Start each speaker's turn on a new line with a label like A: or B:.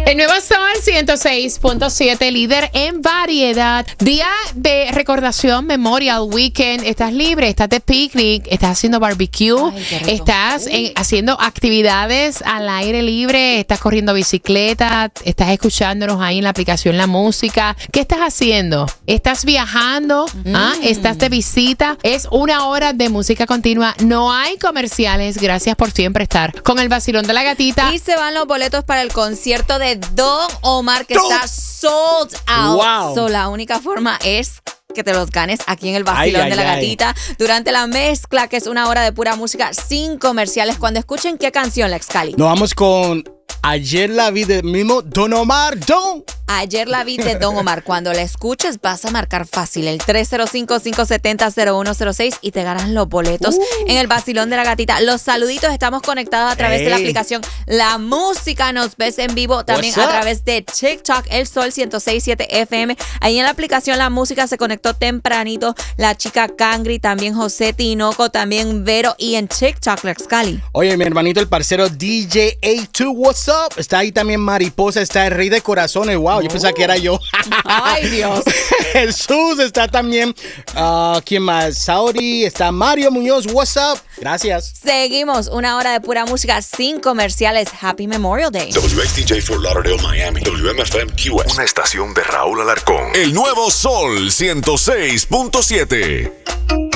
A: El nuevo Sol 106.7, líder en variedad. Día de recordación, Memorial Weekend. Estás libre, estás de picnic, estás haciendo barbecue, estás haciendo actividades al aire libre, estás corriendo bicicleta, estás escuchándonos ahí en la aplicación La Música. ¿Qué estás haciendo? ¿Estás viajando? ¿Estás de visita? Es una hora de música continua. No hay comerciales. Gracias por siempre estar con el vacilón de la gatita.
B: Y se van los boletos para el concierto de Don Omar, que está sold out.
C: Wow.
B: So, la única forma es que te los ganes aquí en el vacilón de la gatita durante la mezcla, que es una hora de pura música sin comerciales. Cuando escuchen qué canción, Lex Cali.
C: Nos vamos con Ayer la vi del mismo Don Omar.
B: Ayer la vi de Don Omar. Cuando la escuches vas a marcar fácil el 305-570-0106 y te ganas los boletos en el vacilón de la gatita. Los saluditos, estamos conectados a través de la aplicación La Música. Nos ves en vivo también a través de TikTok, El Sol 106.7 FM. Ahí en la aplicación La Música se conectó tempranito la chica Cangri, también José Tinoco, también Vero, y en TikTok, Lex Cali.
C: Oye, mi hermanito, el parcero DJ A2, what's up? Está ahí también Mariposa, está el Rey de Corazones. Wow, yo pensaba que era yo.
B: Ay, Dios.
C: Jesús está también. ¿Quién más? Sauri, está Mario Muñoz, what's up? Gracias.
B: Seguimos una hora de pura música sin comerciales. Happy Memorial Day.
D: WXTJ Fort Lauderdale, Miami. WMFM QS.
E: Una estación de Raúl Alarcón. El nuevo Sol 106.7.